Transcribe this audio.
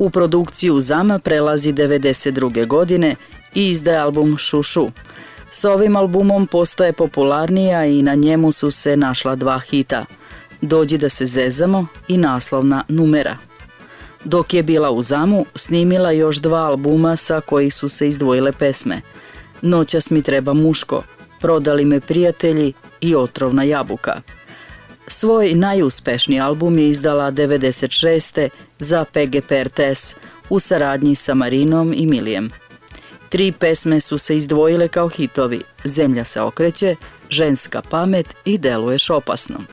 U produkciju Zama prelazi 92. godine i izdaje album Šušu. Sa ovim albumom postaje popularnija i na njemu su se našla 2 hita: Dođi da se zezamo i naslovna Numera. Dok je bila u Zamu, snimila još 2 albuma sa kojih su se izdvojile pesme: Noćas mi treba muško, Prodali me prijatelji i Otrovna jabuka. Svoj najuspešniji album je izdala 96. za PGP RTS u saradnji sa Marinom i Milijem. 3 pesme su se izdvojile kao hitovi: Zemlja se okreće, Ženska pamet i Deluješ opasno.